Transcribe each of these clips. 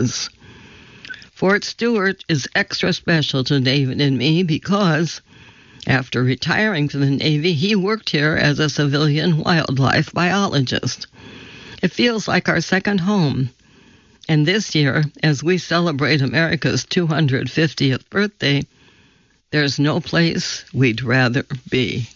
bases. Fort Stewart is extra special to David and me because after retiring from the Navy, he worked here as a civilian wildlife biologist. It feels like our second home. And this year, as we celebrate America's 250th birthday, there's no place we'd rather be.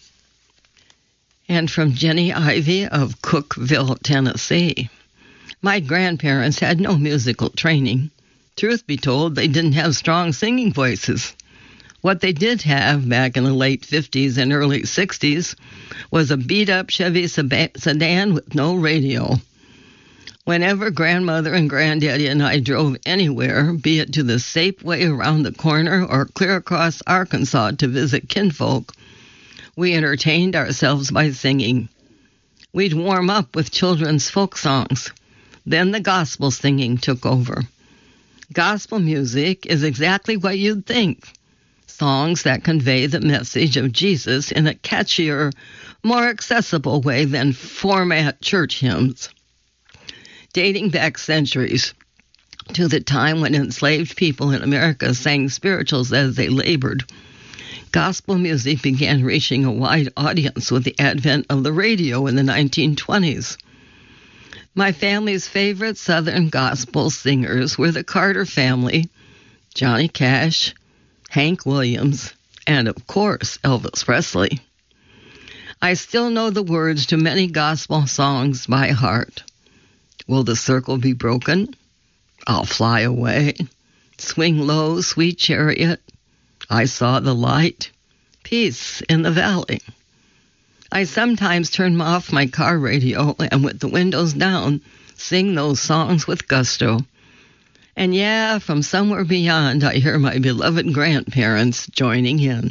And from Jenny Ivy of Cookeville, Tennessee. My grandparents had no musical training. Truth be told, they didn't have strong singing voices. What they did have back in the late 50s and early 60s was a beat-up Chevy sedan with no radio. Whenever grandmother and granddaddy and I drove anywhere, be it to the Safeway around the corner or clear across Arkansas to visit kinfolk, we entertained ourselves by singing. We'd warm up with children's folk songs. Then the gospel singing took over. Gospel music is exactly what you'd think. Songs that convey the message of Jesus in a catchier, more accessible way than format church hymns. Dating back centuries to the time when enslaved people in America sang spirituals as they labored, gospel music began reaching a wide audience with the advent of the radio in the 1920s. My family's favorite Southern gospel singers were the Carter family, Johnny Cash, Hank Williams, and, of course, Elvis Presley. I still know the words to many gospel songs by heart. Will the circle be broken? I'll fly away. Swing low, sweet chariot. I saw the light. Peace in the valley. I sometimes turn off my car radio and with the windows down, sing those songs with gusto. And yeah, from somewhere beyond, I hear my beloved grandparents joining in.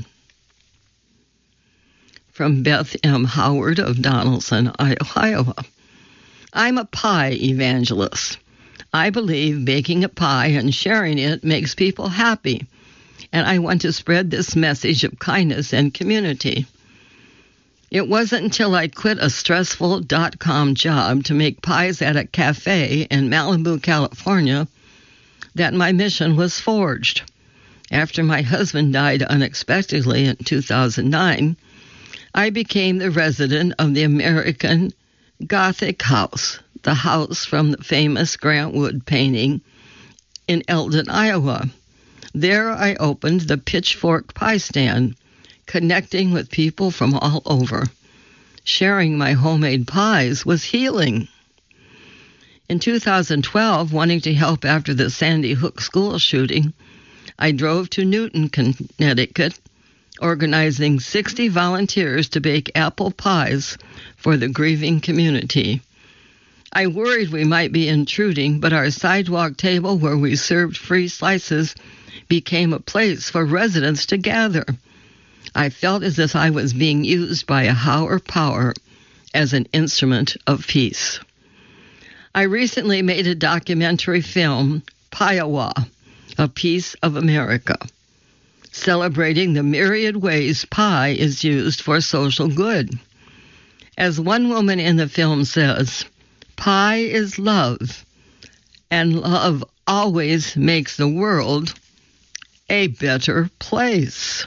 From Beth M. Howard of Donaldson, Iowa. I'm a pie evangelist. I believe baking a pie and sharing it makes people happy, and I want to spread this message of kindness and community. It wasn't until I quit a stressful .com job to make pies at a cafe in Malibu, California, that my mission was forged. After my husband died unexpectedly in 2009, I became the resident of the American Gothic House, the house from the famous Grant Wood painting in Eldon, Iowa. There I opened the Pitchfork Pie Stand, connecting with people from all over. Sharing my homemade pies was healing. In 2012, wanting to help after the Sandy Hook school shooting, I drove to Newton, Connecticut, organizing 60 volunteers to bake apple pies for the grieving community. I worried we might be intruding, but our sidewalk table where we served free slices became a place for residents to gather. I felt as if I was being used by a higher power as an instrument of peace. I recently made a documentary film, Piowa, A Piece of America, celebrating the myriad ways pie is used for social good. As one woman in the film says, pie is love, and love always makes the world a better place.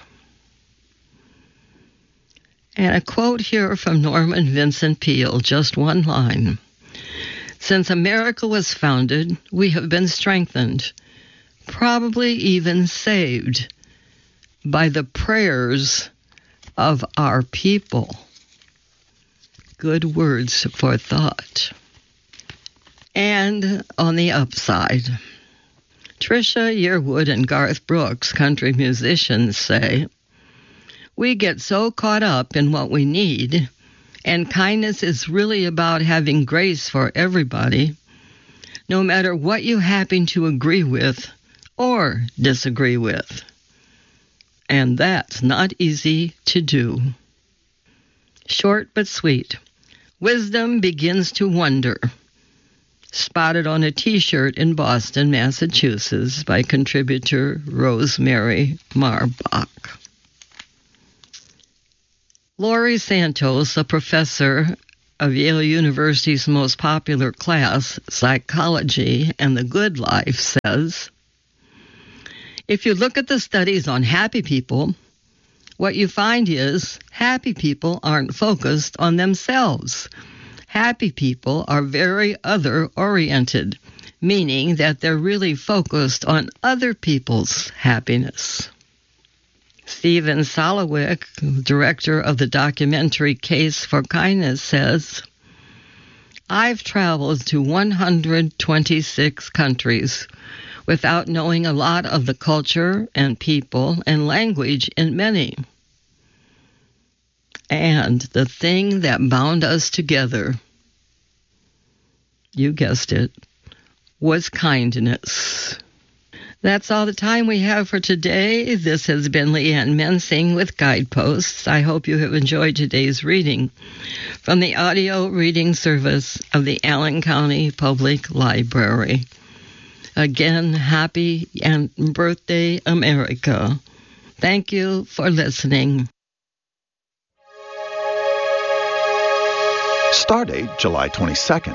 And a quote here from Norman Vincent Peale, just one line. Since America was founded, we have been strengthened, probably even saved, by the prayers of our people. Good words for thought. And on the upside, Trisha Yearwood and Garth Brooks, country musicians, say, we get so caught up in what we need, and kindness is really about having grace for everybody, no matter what you happen to agree with or disagree with. And that's not easy to do. Short but sweet. Wisdom begins to wonder. Spotted on a T-shirt in Boston, Massachusetts by contributor Rosemary Marbach. Laurie Santos, a professor of Yale University's most popular class, Psychology and the Good Life, says, if you look at the studies on happy people, what you find is happy people aren't focused on themselves. Happy people are very other-oriented, meaning that they're really focused on other people's happiness. Stephen Solowick, director of the documentary Case for Kindness, says, I've traveled to 126 countries without knowing a lot of the culture and people and language in many. And the thing that bound us together, you guessed it, was kindness. That's all the time we have for today. This has been Leanne Mensing with Guideposts. I hope you have enjoyed today's reading from the audio reading service of the Allen County Public Library. Again, happy birthday, America. Thank you for listening. Stardate July 22nd.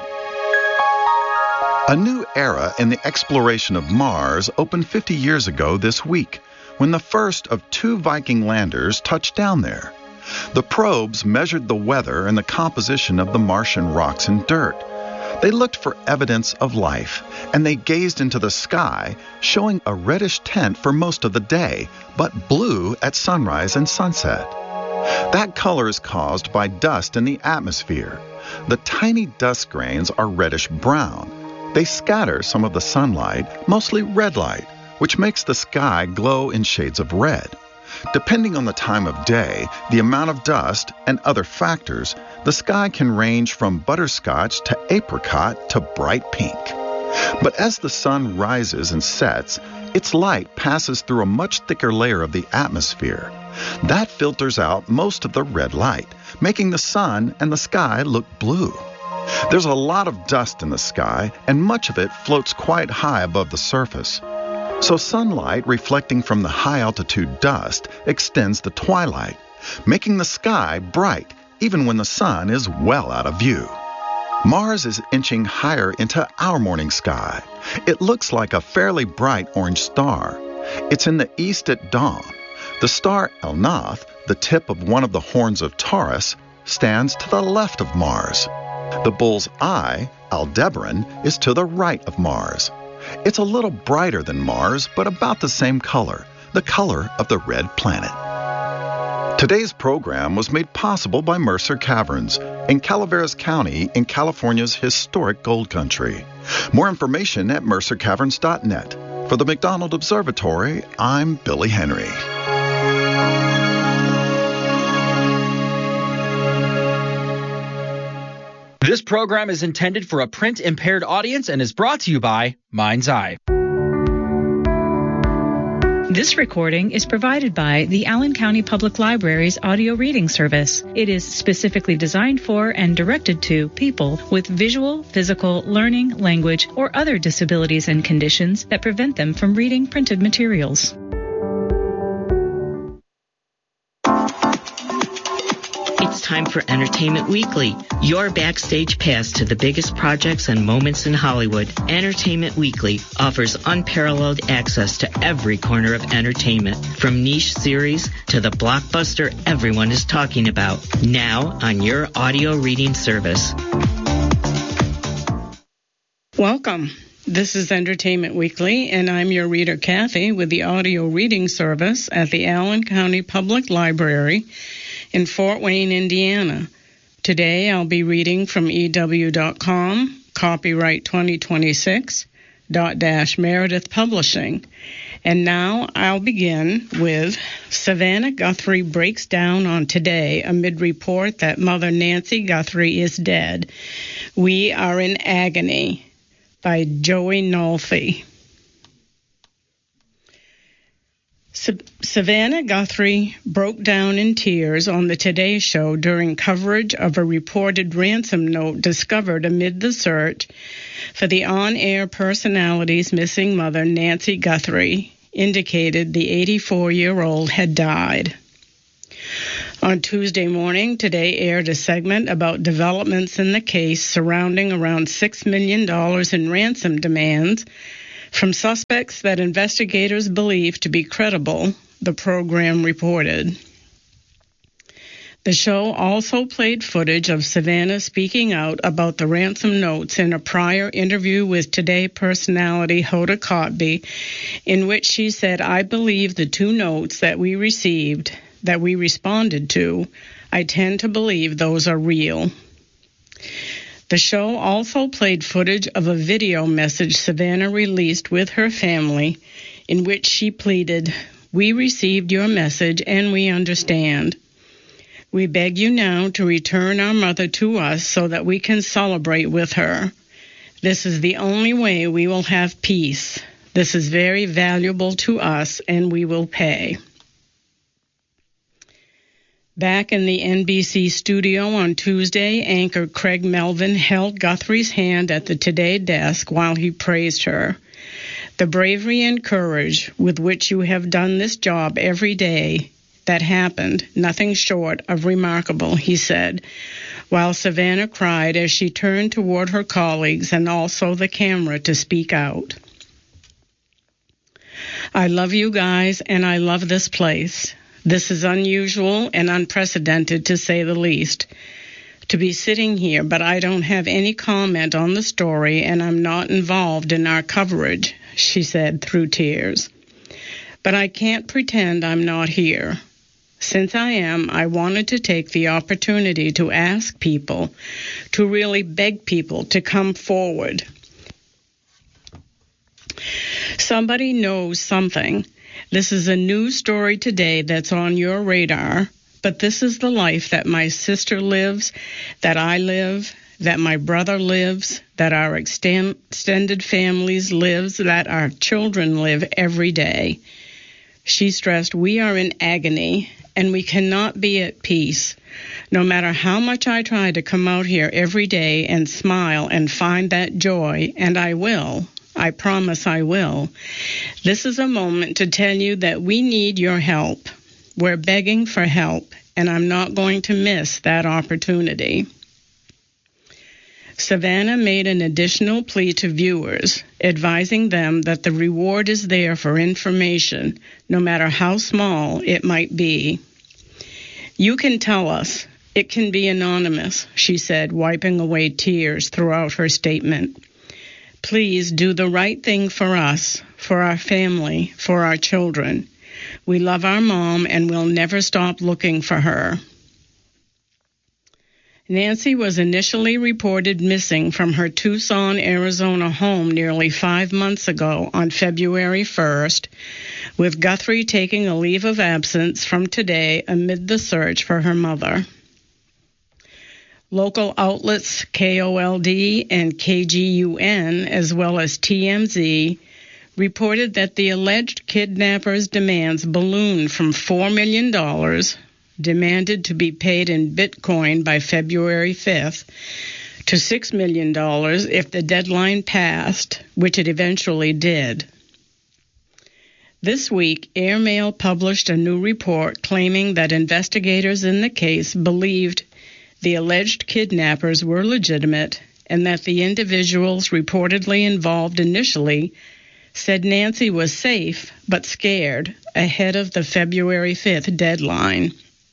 A new era in the exploration of Mars opened 50 years ago this week, when the first of 2 Viking landers touched down there. The probes measured the weather and the composition of the Martian rocks and dirt. They looked for evidence of life, and they gazed into the sky, showing a reddish tint for most of the day, but blue at sunrise and sunset. That color is caused by dust in the atmosphere. The tiny dust grains are reddish-brown. They scatter some of the sunlight, mostly red light, which makes the sky glow in shades of red. Depending on the time of day, the amount of dust, and other factors, the sky can range from butterscotch to apricot to bright pink. But as the sun rises and sets, its light passes through a much thicker layer of the atmosphere. That filters out most of the red light, making the sun and the sky look blue. There's a lot of dust in the sky, and much of it floats quite high above the surface. So sunlight reflecting from the high-altitude dust extends the twilight, making the sky bright even when the sun is well out of view. Mars is inching higher into our morning sky. It looks like a fairly bright orange star. It's in the east at dawn. The star Elnath, the tip of one of the horns of Taurus, stands to the left of Mars. The bull's eye, Aldebaran, is to the right of Mars. It's a little brighter than Mars, but about the same color, the color of the red planet. Today's program was made possible by Mercer Caverns in Calaveras County in California's historic gold country. More information at mercercaverns.net. For the McDonald Observatory, I'm Billy Henry. This program is intended for a print-impaired audience and is brought to you by Mind's Eye. This recording is provided by the Allen County Public Library's audio reading service. It is specifically designed for and directed to people with visual, physical, learning, language, or other disabilities and conditions that prevent them from reading printed materials. It's time for Entertainment Weekly, your backstage pass to the biggest projects and moments in Hollywood. Entertainment Weekly offers unparalleled access to every corner of entertainment, from niche series to the blockbuster everyone is talking about, now on your audio reading service. Welcome. This is Entertainment Weekly, and I'm your reader, Kathy, with the audio reading service at the Allen County Public Library in Fort Wayne, Indiana. Today I'll be reading from EW.com, copyright 2026, Meredith Publishing. And now I'll begin with Savannah Guthrie breaks down on Today amid report that Mother Nancy Guthrie is dead. We are in agony, by Joey Nolfi. Savannah Guthrie broke down in tears on the Today Show during coverage of a reported ransom note discovered amid the search for the on-air personality's missing mother, Nancy Guthrie, indicated the 84-year-old had died. On Tuesday morning, Today aired a segment about developments in the case surrounding around $6 million in ransom demands from suspects that investigators believe to be credible, the program reported. The show also played footage of Savannah speaking out about the ransom notes in a prior interview with Today personality Hoda Kotb, in which she said, "I believe the 2 notes that we responded to, I tend to believe those are real." The show also played footage of a video message Savannah released with her family in which she pleaded, "We received your message and we understand. We beg you now to return our mother to us so that we can celebrate with her. This is the only way we will have peace. This is very valuable to us and we will pay." Back in the NBC studio on Tuesday, anchor Craig Melvin held Guthrie's hand at the Today desk while he praised her. "The bravery and courage with which you have done this job every day, that happened, nothing short of remarkable," he said, while Savannah cried as she turned toward her colleagues and also the camera to speak out. "I love you guys and I love this place. This is unusual and unprecedented, to say the least, to be sitting here, but I don't have any comment on the story and I'm not involved in our coverage," she said through tears. "But I can't pretend I'm not here. Since I am, I wanted to take the opportunity to ask people, to really beg people to come forward. Somebody knows something. This is a news story today that's on your radar, but this is the life that my sister lives, that I live, that my brother lives, that our extended families lives, that our children live every day." She stressed, "We are in agony, and we cannot be at peace. No matter how much I try to come out here every day and smile and find that joy, and I will, I promise I will. This is a moment to tell you that we need your help. We're begging for help, and I'm not going to miss that opportunity." Savannah made an additional plea to viewers, advising them that the reward is there for information, no matter how small it might be. "You can tell us. It can be anonymous," she said, wiping away tears throughout her statement. "Please do the right thing for us, for our family, for our children. We love our mom and we'll never stop looking for her." Nancy was initially reported missing from her Tucson, Arizona home nearly 5 months ago on February 1st, with Guthrie taking a leave of absence from Today amid the search for her mother. Local outlets KOLD and KGUN, as well as TMZ, reported that the alleged kidnappers' demands ballooned from $4 million, demanded to be paid in Bitcoin by February 5th, to $6 million if the deadline passed, which it eventually did. This week, Airmail published a new report claiming that investigators in the case believed the alleged kidnappers were legitimate and that the individuals reportedly involved initially said Nancy was safe but scared ahead of the February 5th deadline.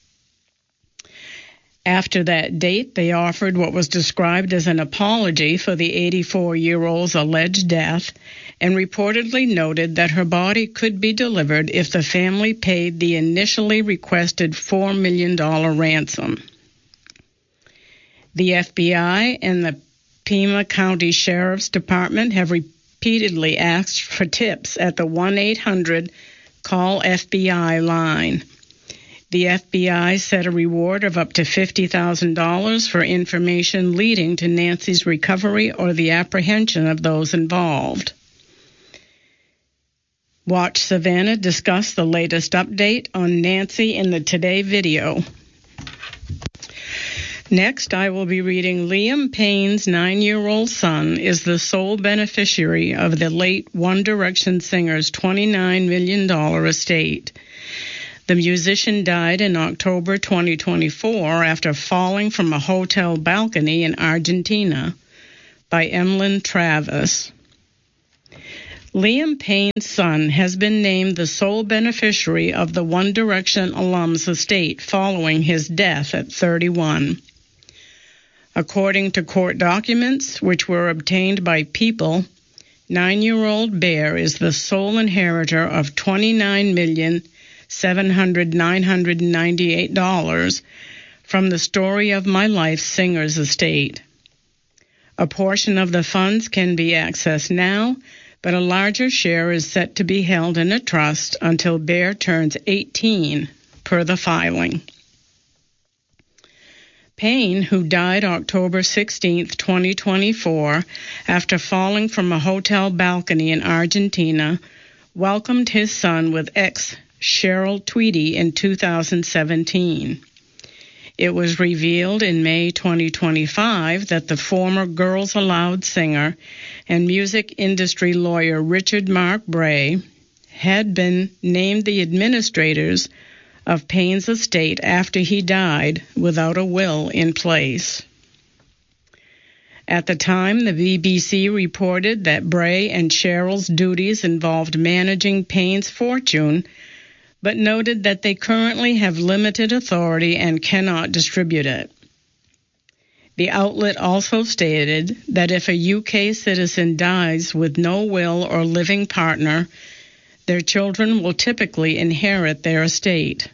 After that date, they offered what was described as an apology for the 84-year-old's alleged death and reportedly noted that her body could be delivered if the family paid the initially requested $4 million ransom. The FBI and the Pima County Sheriff's Department have repeatedly asked for tips at the 1-800-CALL-FBI line. The FBI set a reward of up to $50,000 for information leading to Nancy's recovery or the apprehension of those involved. Watch Savannah discuss the latest update on Nancy in the Today video. Next, I will be reading Liam Payne's 9-year-old son is the sole beneficiary of the late One Direction singer's $29 million estate. The musician died in October 2024 after falling from a hotel balcony in Argentina. By Emlyn Travis. Liam Payne's son has been named the sole beneficiary of the One Direction alum's estate following his death at 31. According to court documents, which were obtained by People, 9-year-old Bear is the sole inheritor of $29,700,998 from the Story of My Life singer's estate. A portion of the funds can be accessed now, but a larger share is set to be held in a trust until Bear turns 18, per the filing. Payne, who died October 16, 2024, after falling from a hotel balcony in Argentina, welcomed his son with ex Cheryl Tweedy in 2017. It was revealed in May 2025 that the former Girls Aloud singer and music industry lawyer Richard Mark Bray had been named the administrators of Payne's estate after he died without a will in place. At the time, the BBC reported that Bray and Cheryl's duties involved managing Payne's fortune, but noted that they currently have limited authority and cannot distribute it. The outlet also stated that if a UK citizen dies with no will or living partner, their children will typically inherit their estate.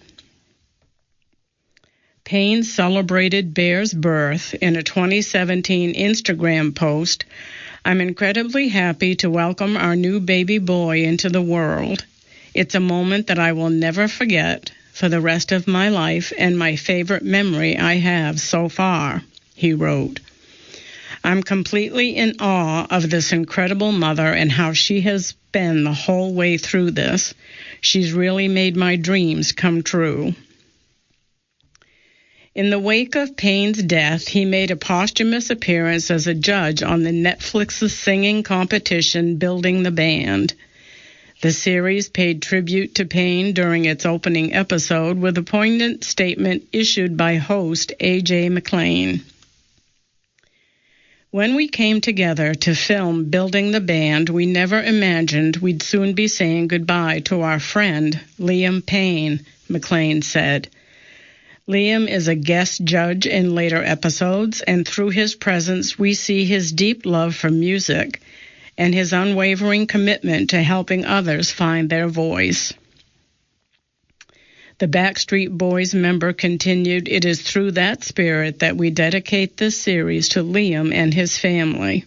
Payne celebrated Bear's birth in a 2017 Instagram post. "I'm incredibly happy to welcome our new baby boy into the world. It's a moment that I will never forget for the rest of my life and my favorite memory I have so far," he wrote. "I'm completely in awe of this incredible mother and how she has been the whole way through this. She's really made my dreams come true." In the wake of Payne's death, he made a posthumous appearance as a judge on the Netflix's singing competition Building the Band. The series paid tribute to Payne during its opening episode with a poignant statement issued by host A.J. McLean. "When we came together to film Building the Band, we never imagined we'd soon be saying goodbye to our friend, Liam Payne," McLean said. Liam is a guest judge in later episodes, and through his presence we see his deep love for music and his unwavering commitment to helping others find their voice. The Backstreet Boys member continued, "It is through that spirit that we dedicate this series to Liam and his family."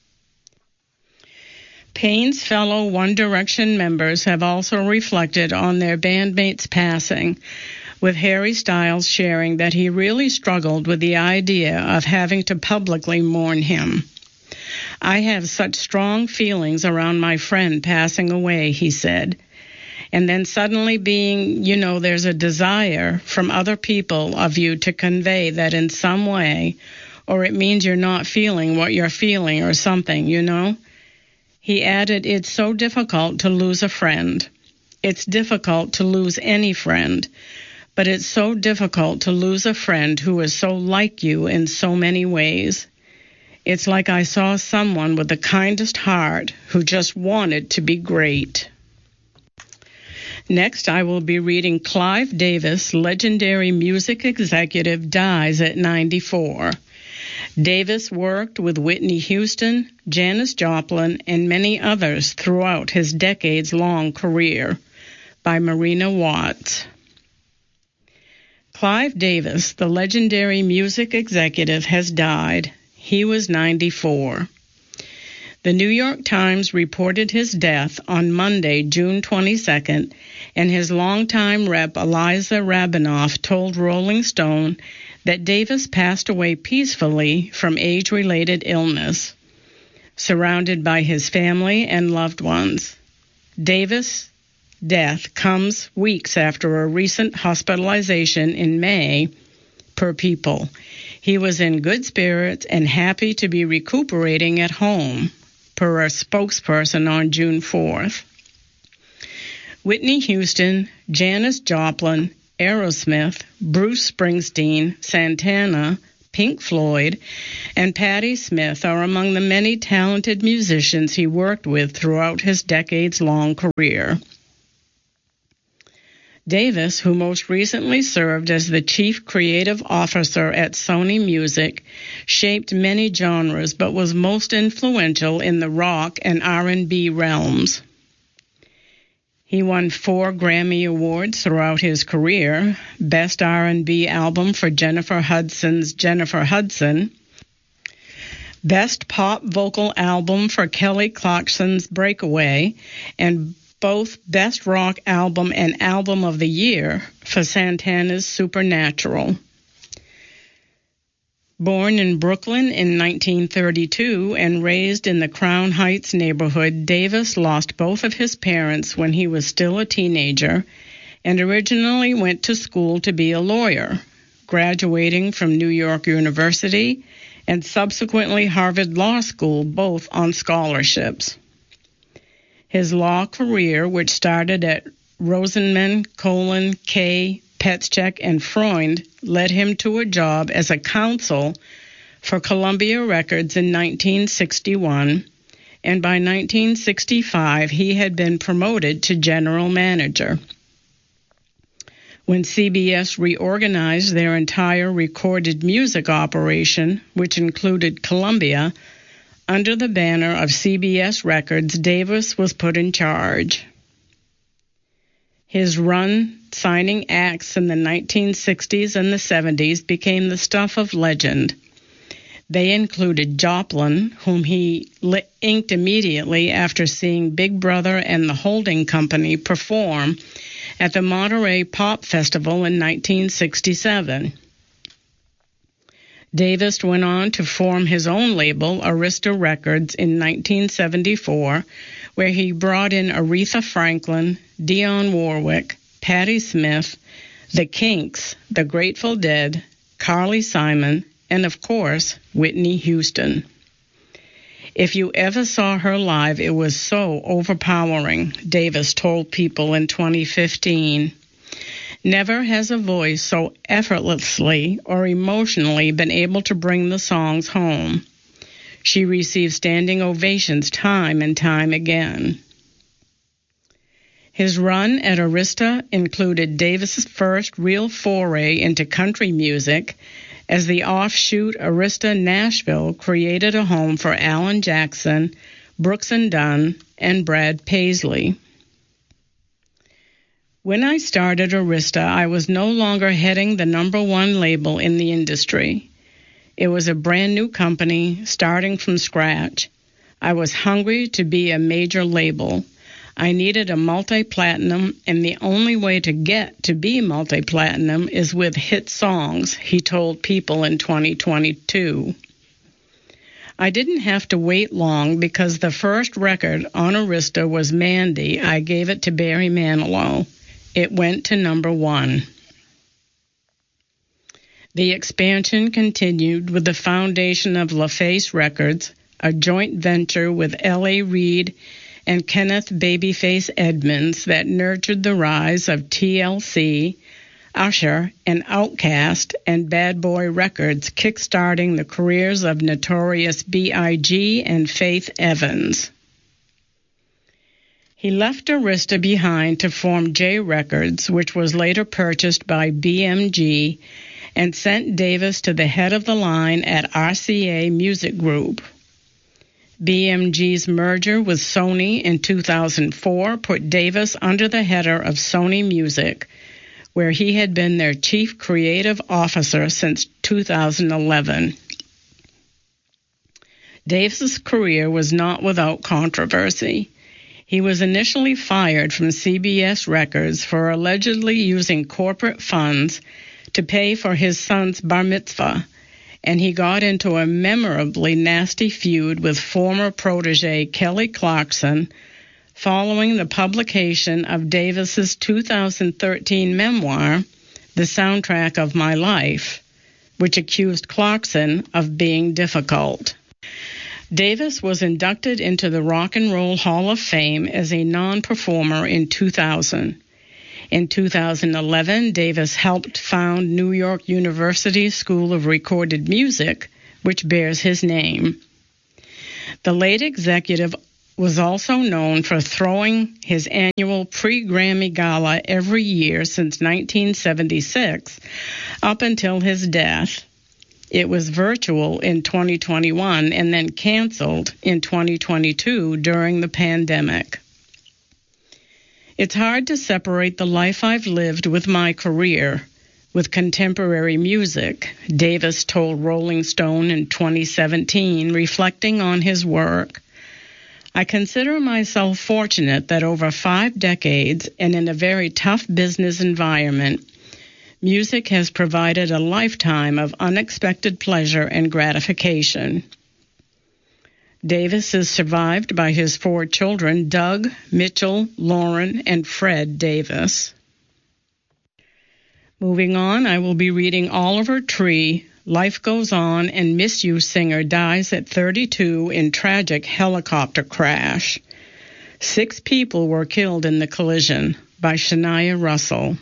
Payne's fellow One Direction members have also reflected on their bandmate's passing, with Harry Styles sharing that he really struggled with the idea of having to publicly mourn him. "I have such strong feelings around my friend passing away," he said. And then suddenly being, there's a desire from other people of you to convey that in some way, or it means you're not feeling what you're feeling or something, He added, "It's so difficult to lose a friend. It's difficult to lose any friend, but it's so difficult to lose a friend who is so like you in so many ways. It's like I saw someone with the kindest heart who just wanted to be great." Next, I will be reading Clive Davis, legendary music executive, dies at 94. Davis worked with Whitney Houston, Janis Joplin, and many others throughout his decades-long career. By Marina Watts. Clive Davis, the legendary music executive, has died. He was 94. The New York Times reported his death on Monday, June 22nd, and his longtime rep Eliza Rabinoff told Rolling Stone that Davis passed away peacefully from age-related illness, surrounded by his family and loved ones. Davis' death comes weeks after a recent hospitalization in May, per People. He was in good spirits and happy to be recuperating at home, per a spokesperson on June 4th. Whitney Houston, Janis Joplin, Aerosmith, Bruce Springsteen, Santana, Pink Floyd, and Patti Smith are among the many talented musicians he worked with throughout his decades-long career. Davis, who most recently served as the Chief Creative Officer at Sony Music, shaped many genres but was most influential in the rock and R&B realms. He won 4 Grammy Awards throughout his career: Best R&B Album for Jennifer Hudson's Jennifer Hudson, Best Pop Vocal Album for Kelly Clarkson's Breakaway, and both Best Rock Album and Album of the Year for Santana's Supernatural. Born in Brooklyn in 1932 and raised in the Crown Heights neighborhood, Davis lost both of his parents when he was still a teenager and originally went to school to be a lawyer, graduating from New York University and subsequently Harvard Law School, both on scholarships. His law career, which started at Rosenman, Colon, Kay, Petschek, and Freund, led him to a job as a counsel for Columbia Records in 1961, and by 1965 he had been promoted to general manager. When CBS reorganized their entire recorded music operation, which included Columbia, under the banner of CBS Records, Davis was put in charge. His run signing acts in the 1960s and the 70s became the stuff of legend. They included Joplin, whom he inked immediately after seeing Big Brother and the Holding Company perform at the Monterey Pop Festival in 1967. Davis went on to form his own label, Arista Records, in 1974, where he brought in Aretha Franklin, Dionne Warwick, Patti Smith, The Kinks, The Grateful Dead, Carly Simon, and, of course, Whitney Houston. If you ever saw her live, it was so overpowering, Davis told People in 2015. Never has a voice so effortlessly or emotionally been able to bring the songs home. She received standing ovations time and time again. His run at Arista included Davis's first real foray into country music, as the offshoot Arista Nashville created a home for Alan Jackson, Brooks and Dunn, and Brad Paisley. When I started Arista, I was no longer heading the #1 label in the industry. It was a brand new company, starting from scratch. I was hungry to be a major label. I needed a multi-platinum, and the only way to get to be multi-platinum is with hit songs, he told People in 2022. I didn't have to wait long because the first record on Arista was Mandy. I gave it to Barry Manilow. It went to #1. The expansion continued with the foundation of LaFace Records, a joint venture with L.A. Reid and Kenneth Babyface Edmonds that nurtured the rise of TLC, Usher, and Outkast, and Bad Boy Records, kickstarting the careers of Notorious B.I.G. and Faith Evans. He left Arista behind to form J Records, which was later purchased by BMG, and sent Davis to the head of the line at RCA Music Group. BMG's merger with Sony in 2004 put Davis under the header of Sony Music, where he had been their chief creative officer since 2011. Davis's career was not without controversy. He was initially fired from CBS Records for allegedly using corporate funds to pay for his son's bar mitzvah, and he got into a memorably nasty feud with former protege Kelly Clarkson following the publication of Davis's 2013 memoir, The Soundtrack of My Life, which accused Clarkson of being difficult. Davis was inducted into the Rock and Roll Hall of Fame as a non-performer in 2000. In 2011, Davis helped found New York University School of Recorded Music, which bears his name. The late executive was also known for throwing his annual pre-Grammy Gala every year since 1976, up until his death. It was virtual in 2021 and then canceled in 2022 during the pandemic. It's hard to separate the life I've lived with my career with contemporary music, Davis told Rolling Stone in 2017, reflecting on his work. I consider myself fortunate that over 5 decades and in a very tough business environment, music has provided a lifetime of unexpected pleasure and gratification. Davis is survived by his 4 children, Doug, Mitchell, Lauren, and Fred Davis. Moving on, I will be reading Oliver Tree, Life Goes On, and Miss You singer dies at 32 in tragic helicopter crash. 6 people were killed in the collision, by Shania Russell.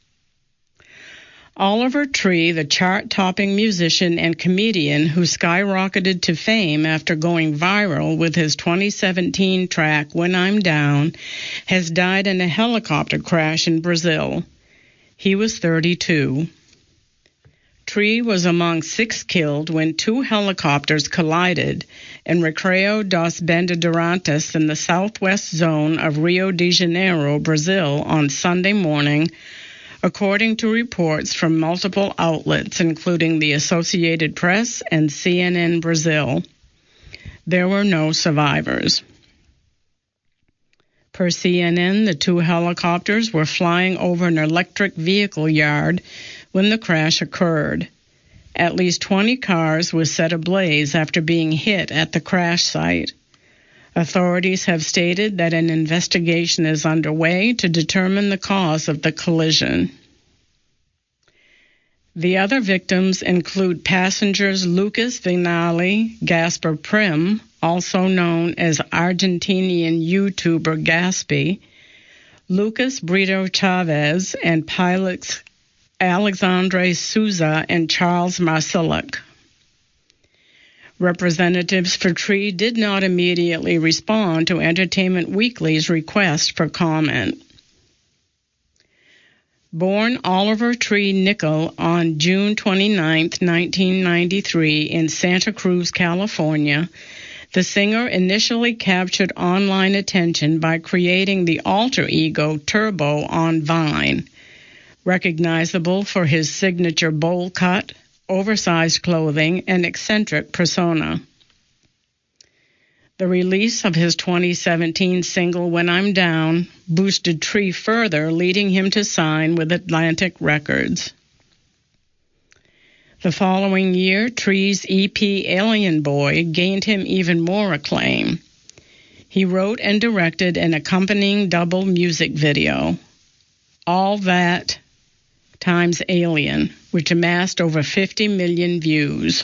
Oliver Tree, the chart-topping musician and comedian who skyrocketed to fame after going viral with his 2017 track When I'm Down, has died in a helicopter crash in Brazil. He was 32. Tree was among 6 killed when 2 helicopters collided in Recreio dos Bandeirantes in the southwest zone of Rio de Janeiro, Brazil, on Sunday morning, according to reports from multiple outlets, including the Associated Press and CNN Brazil. There were no survivors. Per CNN, the 2 helicopters were flying over an electric vehicle yard when the crash occurred. At least 20 cars were set ablaze after being hit at the crash site. Authorities have stated that an investigation is underway to determine the cause of the collision. The other victims include passengers Lucas Vinali, Gasper Prim, also known as Argentinian YouTuber Gaspy, Lucas Brito Chavez, and pilots Alexandre Souza and Charles Marcelic. Representatives for Tree did not immediately respond to Entertainment Weekly's request for comment. Born Oliver Tree Nickel on June 29, 1993 in Santa Cruz, California, the singer initially captured online attention by creating the alter ego Turbo on Vine, recognizable for his signature bowl cut, oversized clothing, and eccentric persona. The release of his 2017 single When I'm Down boosted Tree further, leading him to sign with Atlantic Records. The following year, Tree's EP Alien Boy gained him even more acclaim. He wrote and directed an accompanying double music video, All That times Alien, which amassed over 50 million views.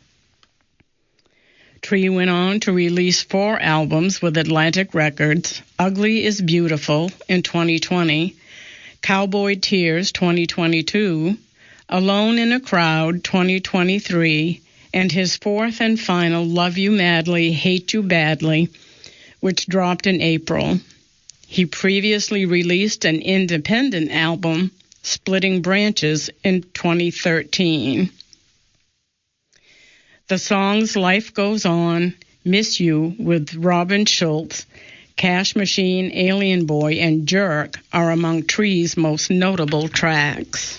Tree went on to release 4 albums with Atlantic Records, Ugly is Beautiful in 2020, Cowboy Tears 2022, Alone in a Crowd 2023, and his 4th and final Love You Madly, Hate You Badly, which dropped in April. He previously released an independent album, Splitting Branches, in 2013. The songs Life Goes On, Miss You with Robin Schultz, Cash Machine, Alien Boy, and Jerk are among Tree's most notable tracks.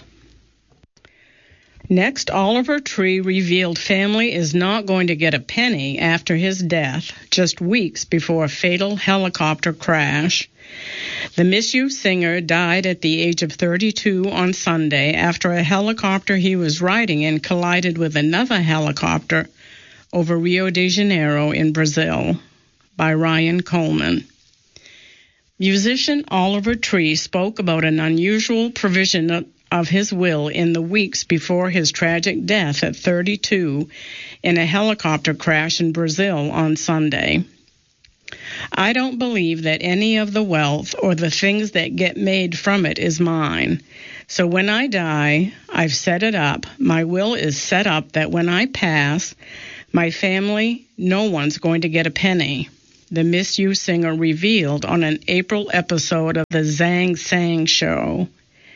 Next, Oliver Tree revealed family is not going to get a penny after his death, just weeks before a fatal helicopter crash. The Miss You singer died at the age of 32 on Sunday after a helicopter he was riding in collided with another helicopter over Rio de Janeiro in Brazil, by Ryan Coleman. Musician Oliver Tree spoke about an unusual provision of his will in the weeks before his tragic death at 32 in a helicopter crash in Brazil on Sunday. I don't believe that any of the wealth or the things that get made from it is mine. So when I die, I've set it up. My will is set up that when I pass, my family, no one's going to get a penny. The Miss You singer revealed on an April episode of the Zhang Sang Show.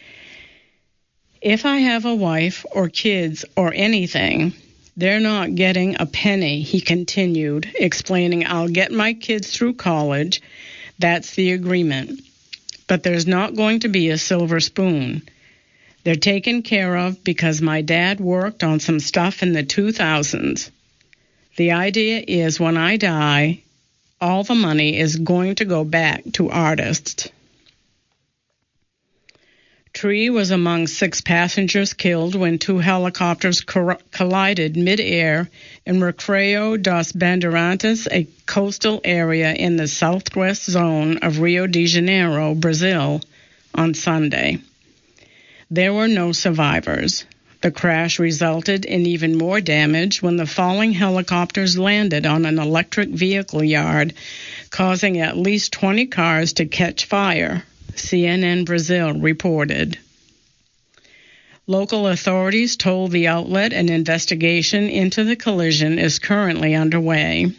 If I have a wife or kids or anything, they're not getting a penny, he continued, explaining, I'll get my kids through college. That's the agreement. But there's not going to be a silver spoon. They're taken care of because my dad worked on some stuff in the 2000s. The idea is when I die, all the money is going to go back to artists. Tree was among 6 passengers killed when 2 helicopters collided mid-air in Recreio dos Bandeirantes, a coastal area in the southwest zone of Rio de Janeiro, Brazil, on Sunday. There were no survivors. The crash resulted in even more damage when the falling helicopters landed on an electric vehicle yard, causing at least 20 cars to catch fire, CNN Brazil reported. Local authorities told the outlet an investigation into the collision is currently underway.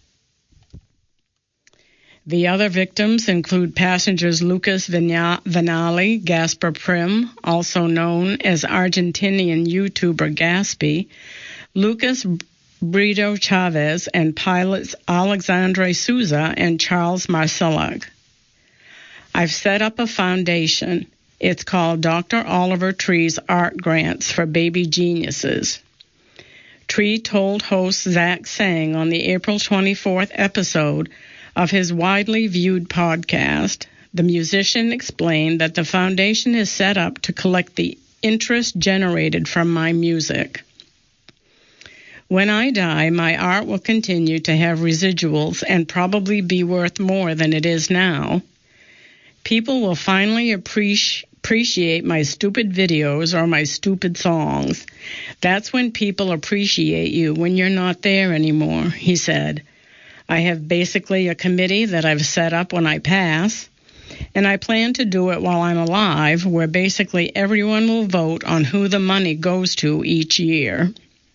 The other victims include passengers Lucas Vinali, Gasper Prim, also known as Argentinian YouTuber Gaspy, Lucas Brito Chavez, and pilots Alexandre Souza and Charles Marcellak. I've set up a foundation. It's called Dr. Oliver Tree's Art Grants for Baby Geniuses. Tree told host Zach Sang on the April 24th episode of his widely viewed podcast. The musician explained that the foundation is set up to collect the interest generated from my music. When I die, my art will continue to have residuals and probably be worth more than it is now. People will finally appreciate my stupid videos or my stupid songs. That's when people appreciate you, when you're not there anymore, he said. I have basically a committee that I've set up when I pass, and I plan to do it while I'm alive, where basically everyone will vote on who the money goes to each year.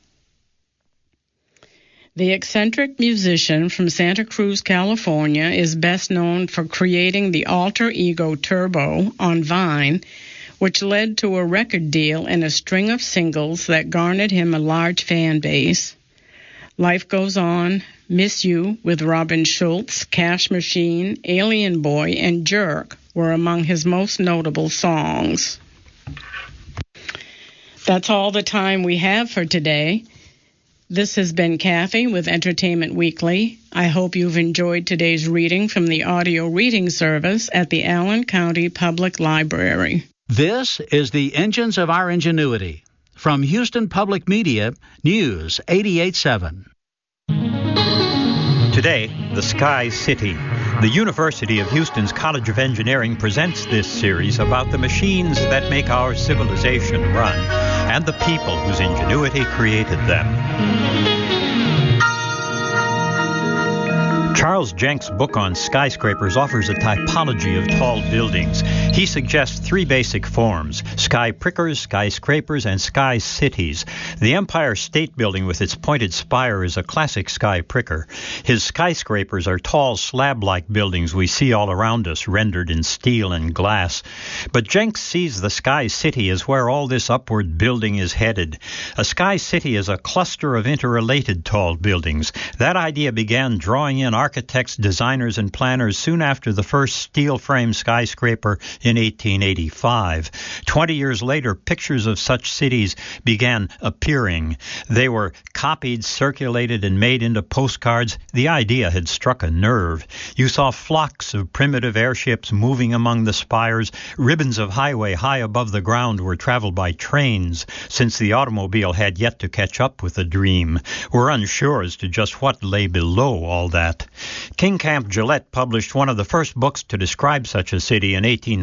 The eccentric musician from Santa Cruz, California, is best known for creating the alter ego Turbo on Vine, which led to a record deal and a string of singles that garnered him a large fan base. Life Goes On, Miss You with Robin Schultz, Cash Machine, Alien Boy, and Jerk were among his most notable songs. That's all the time we have for today. This has been Kathy with Entertainment Weekly. I hope you've enjoyed today's reading from the audio reading service at the Allen County Public Library. This is the Engines of Our Ingenuity. From Houston Public Media, News 88.7. Today, the Sky City. The University of Houston's College of Engineering presents this series about the machines that make our civilization run and the people whose ingenuity created them. Charles Jenk's book on skyscrapers offers a typology of tall buildings. He suggests 3 basic forms: sky prickers, skyscrapers, and sky cities. The Empire State Building with its pointed spire is a classic sky pricker. His skyscrapers are tall slab-like buildings we see all around us, rendered in steel and glass. But Jenks sees the sky city as where all this upward building is headed. A sky city is a cluster of interrelated tall buildings. That idea began drawing in architects, designers, and planners soon after the first steel-frame skyscraper in 1885. 20 years later, pictures of such cities began appearing. They were copied, circulated, and made into postcards. The idea had struck a nerve. You saw flocks of primitive airships moving among the spires. Ribbons of highway high above the ground were traveled by trains, since the automobile had yet to catch up with the dream. We're unsure as to just what lay below all that. King Camp Gillette published one of the first books to describe such a city in 1896.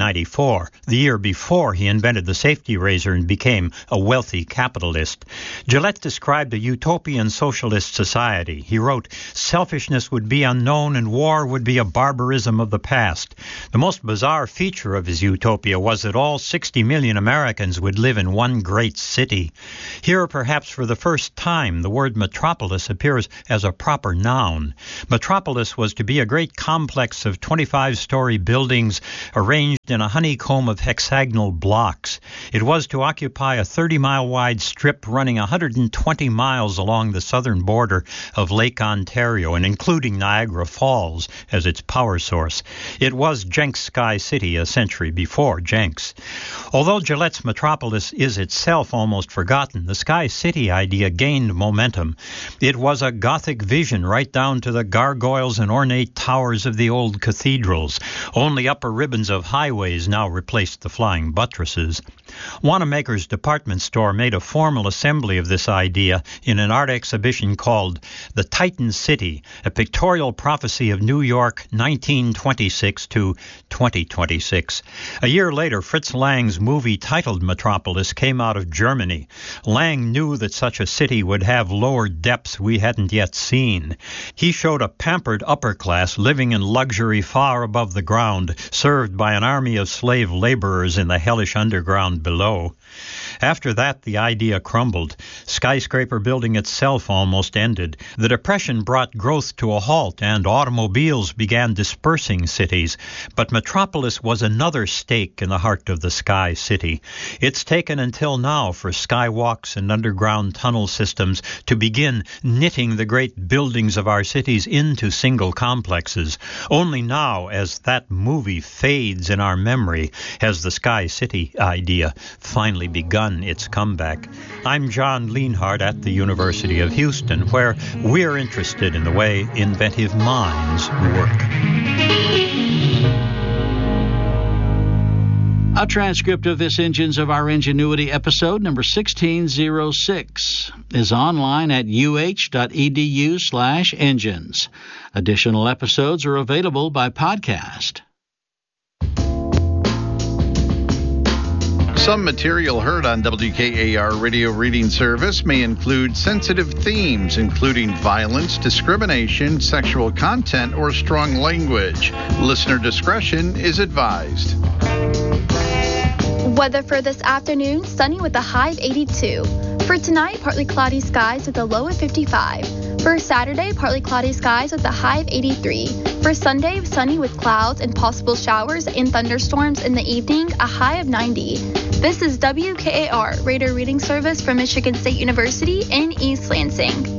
1894, the year before he invented the safety razor and became a wealthy capitalist. Gillette described a utopian socialist society. He wrote, "Selfishness would be unknown and war would be a barbarism of the past." The most bizarre feature of his utopia was that all 60 million Americans would live in one great city. Here, perhaps for the first time, the word metropolis appears as a proper noun. Metropolis was to be a great complex of 25-story buildings arranged in a honeycomb of hexagonal blocks. It was to occupy a 30-mile-wide strip running 120 miles along the southern border of Lake Ontario and including Niagara Falls as its power source. It was Jenks Sky City a century before Jenks. Although Gillette's metropolis is itself almost forgotten, the Sky City idea gained momentum. It was a Gothic vision right down to the gargoyles and ornate towers of the old cathedrals. Only upper ribbons of highways now replaced the flying buttresses. Wanamaker's department store made a formal assembly of this idea in an art exhibition called The Titan City, a pictorial prophecy of New York 1926 to 2026. A year later, Fritz Lang's movie titled Metropolis came out of Germany. Lang knew that such a city would have lower depths we hadn't yet seen. He showed a pampered upper class living in luxury far above the ground, served by an army of slave laborers in the hellish underground below. After that, the idea crumbled. Skyscraper building itself almost ended. The Depression brought growth to a halt, and automobiles began dispersing cities. But Metropolis was another stake in the heart of the Sky City. It's taken until now for skywalks and underground tunnel systems to begin knitting the great buildings of our cities into single complexes. Only now, as that movie fades in our memory, has the Sky City idea finally begun its comeback. I'm John Lienhardt at the University of Houston, where we're interested in the way inventive minds work. A transcript of this Engines of Our Ingenuity episode, number 1606, is online at uh.edu/engines. Additional episodes are available by podcast. Some material heard on WKAR Radio Reading Service may include sensitive themes, including violence, discrimination, sexual content, or strong language. Listener discretion is advised. Weather for this afternoon, sunny with a high of 82. For tonight, partly cloudy skies with a low of 55. For Saturday, partly cloudy skies with a high of 83. For Sunday, sunny with clouds and possible showers and thunderstorms in the evening, a high of 90. This is WKAR Radio Reading Service from Michigan State University in East Lansing.